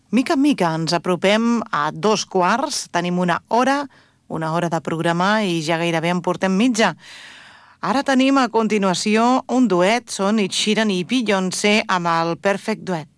Mica en mica ens apropem a 2:15, tenim una hora de programar i ja gairebé en portem mitja. Ara tenim a continuació un duet, són Ed Sheeran i Beyoncé amb el Perfect Duet.